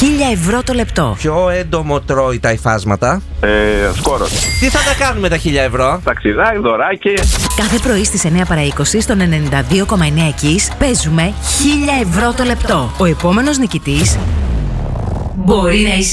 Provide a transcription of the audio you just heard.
1.000 ευρώ το λεπτό. Ποιο έντομο τρώει τα υφάσματα? Σκόρος. Τι θα τα κάνουμε τα 1.000 ευρώ? Ταξιδάκι, δωράκι. Κάθε πρωί στις 9 παρά 20 στον 92,9 Kiss παίζουμε 1.000 ευρώ το λεπτό. Ο επόμενος νικητής μπορεί να είσαι